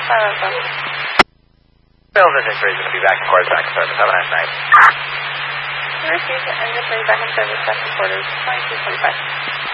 Bill Vision 3 is going to be back in quarters, back in service. Have a nice night. Received, engine 3 back in service, back in quarters, 2225.